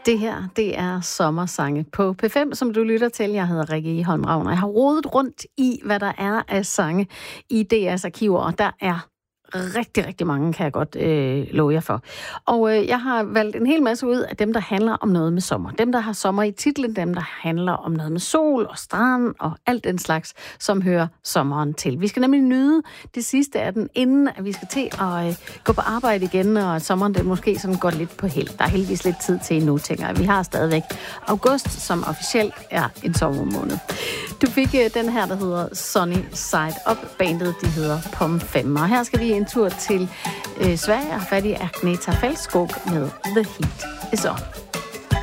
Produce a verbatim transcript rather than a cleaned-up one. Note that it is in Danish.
Det her, det er sommersange på P fem, som du lytter til. Jeg hedder Rikke Egholm Ravn, og jeg har rodet rundt i, hvad der er af sange i D R's arkiver, og der er rigtig, rigtig mange, kan jeg godt øh, love jer for. Og øh, jeg har valgt en hel masse ud af dem, der handler om noget med sommer. Dem, der har sommer i titlen, dem, der handler om noget med sol og strand og alt den slags, som hører sommeren til. Vi skal nemlig nyde det sidste af den, inden at vi skal til at øh, gå på arbejde igen, og sommeren det måske sådan går lidt på held. Der er heldigvis lidt tid til endnu, tænker jeg. Vi har stadigvæk august, som officielt er en sommermåned. Du fik øh, den her, der hedder Sunny Side Up. Bandet, de hedder Pom fem. Og her skal vi en tur til øh, Sverige og har fat i Agneta Fältskog med The Heat Is On.